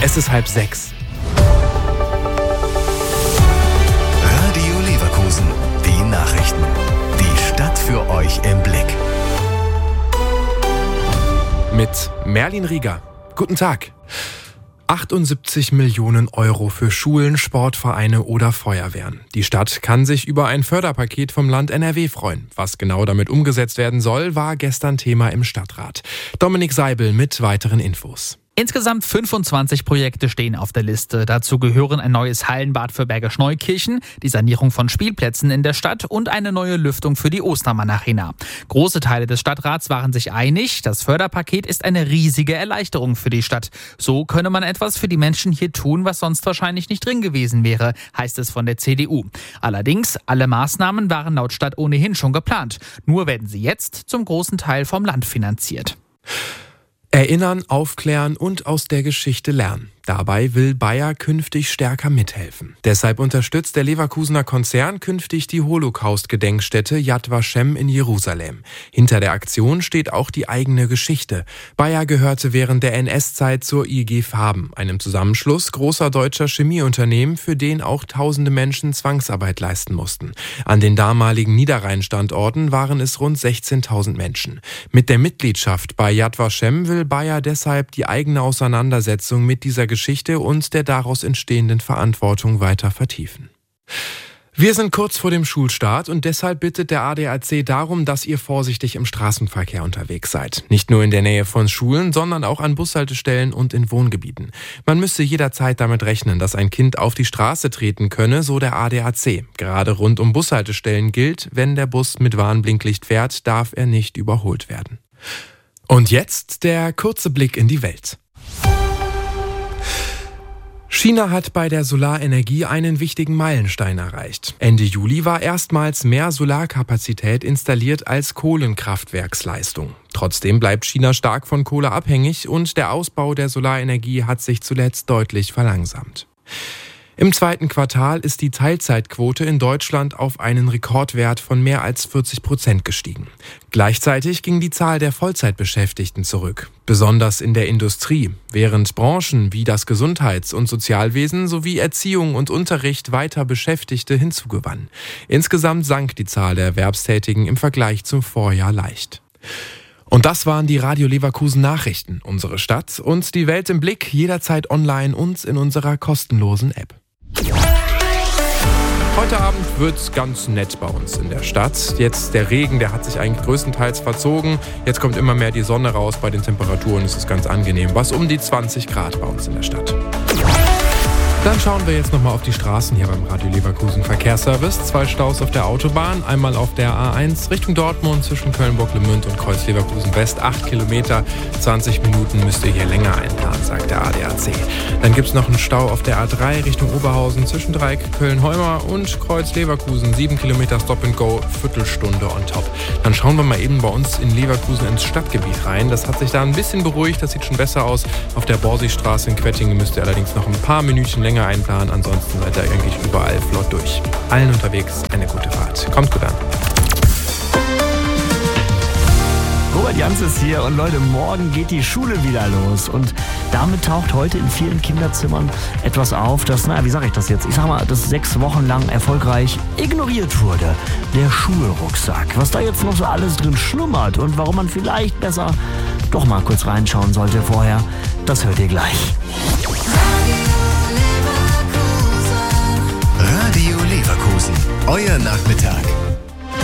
Es ist 5:30. Radio Leverkusen, die Nachrichten. Die Stadt für euch im Blick. Mit Merlin Rieger. Guten Tag. 78 Millionen Euro für Schulen, Sportvereine oder Feuerwehren. Die Stadt kann sich über ein Förderpaket vom Land NRW freuen. Was genau damit umgesetzt werden soll, war gestern Thema im Stadtrat. Dominik Seibel mit weiteren Infos. Insgesamt 25 Projekte stehen auf der Liste. Dazu gehören ein neues Hallenbad für Bergisch Neukirchen, die Sanierung von Spielplätzen in der Stadt und eine neue Lüftung für die Ostermann-Arena. Große Teile des Stadtrats waren sich einig, das Förderpaket ist eine riesige Erleichterung für die Stadt. So könne man etwas für die Menschen hier tun, was sonst wahrscheinlich nicht drin gewesen wäre, heißt es von der CDU. Allerdings, alle Maßnahmen waren laut Stadt ohnehin schon geplant. Nur werden sie jetzt zum großen Teil vom Land finanziert. Erinnern, aufklären und aus der Geschichte lernen. Dabei will Bayer künftig stärker mithelfen. Deshalb unterstützt der Leverkusener Konzern künftig die Holocaust-Gedenkstätte Yad Vashem in Jerusalem. Hinter der Aktion steht auch die eigene Geschichte. Bayer gehörte während der NS-Zeit zur IG Farben, einem Zusammenschluss großer deutscher Chemieunternehmen, für den auch tausende Menschen Zwangsarbeit leisten mussten. An den damaligen Niederrhein-Standorten waren es rund 16.000 Menschen. Mit der Mitgliedschaft bei Yad Vashem will Bayer deshalb die eigene Auseinandersetzung mit dieser Geschichte und der daraus entstehenden Verantwortung weiter vertiefen. Wir sind kurz vor dem Schulstart und deshalb bittet der ADAC darum, dass ihr vorsichtig im Straßenverkehr unterwegs seid. Nicht nur in der Nähe von Schulen, sondern auch an Bushaltestellen und in Wohngebieten. Man müsse jederzeit damit rechnen, dass ein Kind auf die Straße treten könne, so der ADAC. Gerade rund um Bushaltestellen gilt, wenn der Bus mit Warnblinklicht fährt, darf er nicht überholt werden. Und jetzt der kurze Blick in die Welt. China hat bei der Solarenergie einen wichtigen Meilenstein erreicht. Ende Juli war erstmals mehr Solarkapazität installiert als Kohlenkraftwerksleistung. Trotzdem bleibt China stark von Kohle abhängig und der Ausbau der Solarenergie hat sich zuletzt deutlich verlangsamt. Im zweiten Quartal ist die Teilzeitquote in Deutschland auf einen Rekordwert von mehr als 40% gestiegen. Gleichzeitig ging die Zahl der Vollzeitbeschäftigten zurück, besonders in der Industrie, während Branchen wie das Gesundheits- und Sozialwesen sowie Erziehung und Unterricht weiter Beschäftigte hinzugewannen. Insgesamt sank die Zahl der Erwerbstätigen im Vergleich zum Vorjahr leicht. Und das waren die Radio Leverkusen Nachrichten, unsere Stadt und die Welt im Blick, jederzeit online und in unserer kostenlosen App. Heute Abend wird's ganz nett bei uns in der Stadt. Jetzt der Regen, der hat sich eigentlich größtenteils verzogen. Jetzt kommt immer mehr die Sonne raus. Bei den Temperaturen ist es ganz angenehm. Was um die 20 Grad bei uns in der Stadt. Dann schauen wir jetzt nochmal auf die Straßen hier beim Radio Leverkusen Verkehrsservice. 2 Staus auf der Autobahn, einmal auf der A1 Richtung Dortmund zwischen Köln-Bocklemünd und Kreuz Leverkusen West. 8 Kilometer, 20 Minuten müsst ihr hier länger einplanen, sagt der ADAC. Dann gibt's noch einen Stau auf der A3 Richtung Oberhausen zwischen Dreieck Köln-Heumer und Kreuz Leverkusen. 7 Kilometer Stop and Go, Viertelstunde on top. Dann schauen wir mal eben bei uns in Leverkusen ins Stadtgebiet rein. Das hat sich da ein bisschen beruhigt, das sieht schon besser aus. Auf der Borsigstraße in Quettingen müsst ihr allerdings noch ein paar Minütchen länger einplanen, ansonsten seid ihr eigentlich überall flott durch. Allen unterwegs eine gute Fahrt. Kommt gut an. Robert Jans ist hier und Leute, morgen geht die Schule wieder los und damit taucht heute in vielen Kinderzimmern etwas auf, das, wie sage ich das jetzt? Ich sag mal, das 6 Wochen lang erfolgreich ignoriert wurde. Der Schulrucksack. Was da jetzt noch so alles drin schlummert und warum man vielleicht besser doch mal kurz reinschauen sollte vorher, das hört ihr gleich. Radio Leverkusen, euer Nachmittag.